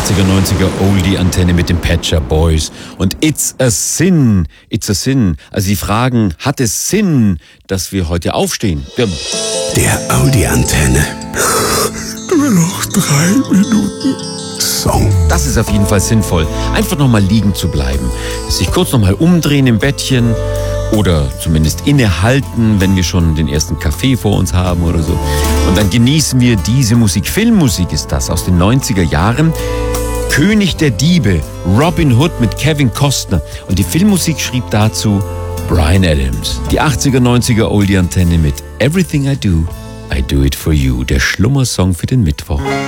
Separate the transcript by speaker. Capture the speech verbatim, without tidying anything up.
Speaker 1: achtziger, neunziger Oldie-Antenne mit den Pet Shop Boys. Und It's a Sin, It's a Sin. Also Sie fragen, hat es Sinn, dass wir heute aufstehen? Ja.
Speaker 2: Der Audi-Antenne. Nur noch drei Minuten Song.
Speaker 1: Das ist auf jeden Fall sinnvoll. Einfach nochmal liegen zu bleiben. Sich kurz nochmal umdrehen im Bettchen. Oder zumindest innehalten, wenn wir schon den ersten Kaffee vor uns haben oder so. Und dann genießen wir diese Musik. Filmmusik ist das aus den neunziger Jahren. König der Diebe, Robin Hood mit Kevin Costner. Und die Filmmusik schrieb dazu Bryan Adams. Die achtziger, neunziger Oldie-Antenne mit Everything I Do, I Do It For You. Der Schlummersong für den Mittwoch.